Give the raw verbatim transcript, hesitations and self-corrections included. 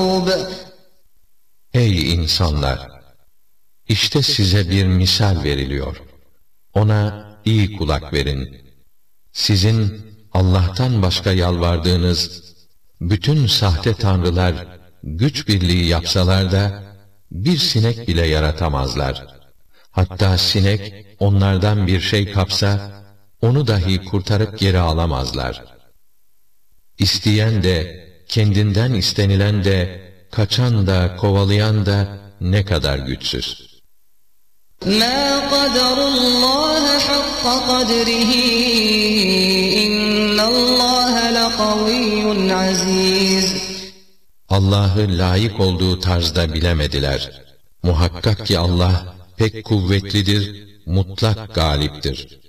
Ey insanlar! İşte size bir misal veriliyor. Ona iyi kulak verin. Sizin Allah'tan başka yalvardığınız bütün sahte tanrılar güç birliği yapsalar da bir sinek bile yaratamazlar. Hatta sinek onlardan bir şey kapsa onu dahi kurtarıp geri alamazlar. İsteyen de, kendinden istenilen de, kaçan da, kovalayan da ne kadar güçsüz. مَا قَدَرُ اللّٰهَ حَقَّ قَدْرِهِ اِنَّ اللّٰهَ لَقَوِيٌّ عَز۪يزٌ Allah'ı layık olduğu tarzda bilemediler. Muhakkak ki Allah pek kuvvetlidir, mutlak galiptir.